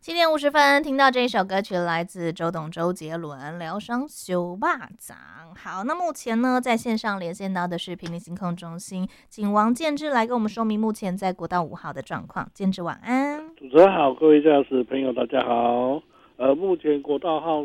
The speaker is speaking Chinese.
7点50分，听到这一首歌曲来自周杰伦，《疗伤修霸掌》。好，那目前呢，在线上连线到的是屏林行控中心，请王建志来跟我们说明目前在国道5号的状况。建志晚安。 主持人好，各位驾驶朋友大家好。目前国道